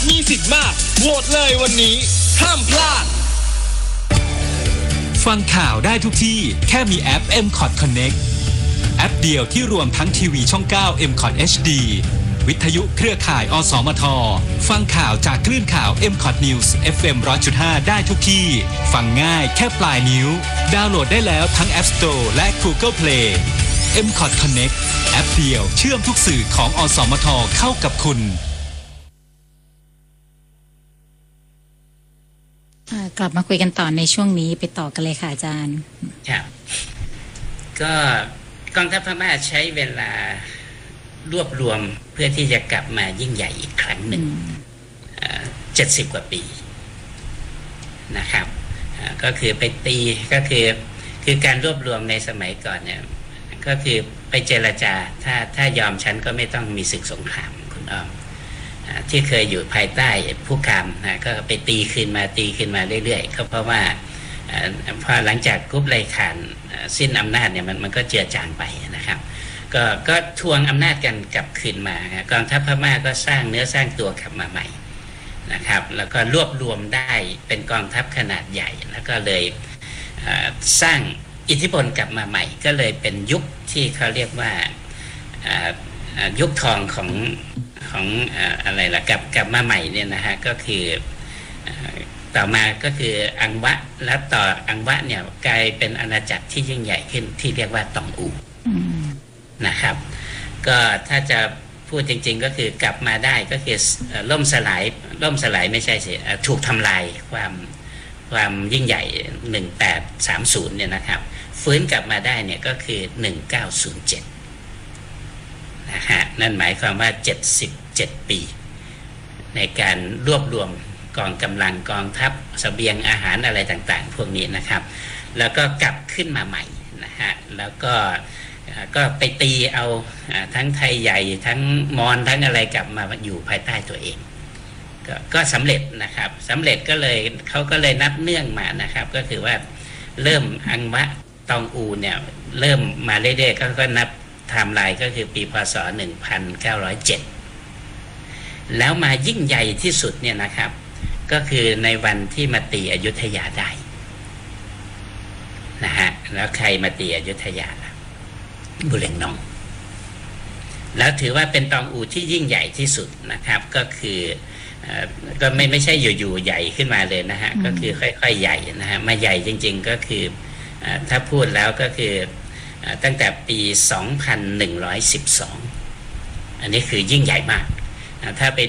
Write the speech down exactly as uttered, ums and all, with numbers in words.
มีสิทธิ์มากโหวตเลยวันนี้ห้ามพลาดฟังข่าวได้ทุกที่แค่มีแอป เอ็ม คอท Connect แอปเดียวที่รวมทั้งทีวีช่อง เก้า เอ็ม คอท เอช ดี วิทยุเครือข่ายอสมทฟังข่าวจากคลื่นข่าว เอ็ม คอท News เอฟ เอ็ม หนึ่งร้อยจุดห้า ได้ทุกที่ฟังง่ายแค่ปลายนิ้วดาวน์โหลดได้แล้วทั้ง App Store และ Google Play เอ็ม คอท Connect แอปเดียวเชื่อมทุกสื่อของอสมทเข้ากับคุณกลับมาคุยกันต่อในช่วงนี้ไปต่อกันเลยค่ะอาจารย์ครับก็กองทัพพม่าใช้เวลารวบรวมเพื่อที่จะกลับมายิ่งใหญ่อีกครั้งหนึ่งเจ็ดสิบกว่าปีนะครับก็คือไปตีก็คือคือการรวบรวมในสมัยก่อนเนี่ยก็คือไปเจรจาถ้าถ้ายอมฉันก็ไม่ต้องมีศึกสงครามคุณอ้อมที่เคยอยู่ภายใต้ผู้กำนะก็ไปตีขึ้นมาตีขึ้นมาเรื่อยๆก็เพราะว่าพอหลังจากกรุ๊ปไลข่านสิ้นอำนาจเนี่ยมันมันก็เจือจางไปนะครับก็ก็ทวงอำนาจกันกลับคืนมากองทัพพม่าก็สร้างเนื้อสร้างตัวกลับมาใหม่นะครับแล้วก็รวบรวมได้เป็นกองทัพขนาดใหญ่แล้วก็เลยสร้างอิทธิพลกลับมาใหม่ก็เลยเป็นยุคที่เขาเรียกว่ายุคทองของของอะไรล่ะกลับกลับมาใหม่เนี่ยนะฮะก็คือต่อมาก็คืออังวะและต่ออังวะเนี่ยกลายเป็นอาณาจักรที่ยิ่งใหญ่ขึ้นที่เรียกว่าตองอูนะครับก็ถ้าจะพูดจริงๆก็คือกลับมาได้ก็คือล่มสลายล่มสลายไม่ใช่สิถูกทำลายความความยิ่งใหญ่หนึ่งแปดสามศูนย์เนี่ยนะครับฟื้นกลับมาได้เนี่ยก็คือหนึ่งเก้าศูนย์เจ็ดนะฮะนั่นหมายความว่าเจ็ดสิบเจ็ดปีในการรวบรวมกองกำลังกองทัพเสบียงอาหารอะไรต่างๆพวกนี้นะครับแล้วก็กลับขึ้นมาใหม่นะฮะแล้วก็ก็ไปตีเอาทั้งไทยใหญ่ทั้งมอญทั้งอะไรกลับมาอยู่ภายใต้ตัวเองก็ก็สำเร็จนะครับสำเร็จก็เลยเขาก็เลยนับเนื่องมานะครับก็คือว่าเริ่มอังวะตองอูเนี่ยเริ่มมาเรื่อยๆก็ก็นับไทม์ไลน์ก็คือปีพ.ศ. หนึ่งพันเก้าร้อยเจ็ดแล้วมายิ่งใหญ่ที่สุดเนี่ยนะครับก็คือในวันที่มาตีอยุธยาได้นะฮะแล้วใครมาตีอยุธยาบุเรงนองแล้วถือว่าเป็นตองอูที่ยิ่งใหญ่ที่สุดนะครับก็คือก็ไม่ไม่ใช่อยู่ๆใหญ่ขึ้นมาเลยนะฮะก็คือค่อยๆใหญ่นะฮะมาใหญ่จริงๆก็คือถ้าพูดแล้วก็คือตั้งแต่ปี สองพันหนึ่งร้อยสิบสอง อันนี้คือยิ่งใหญ่มากถ้าไป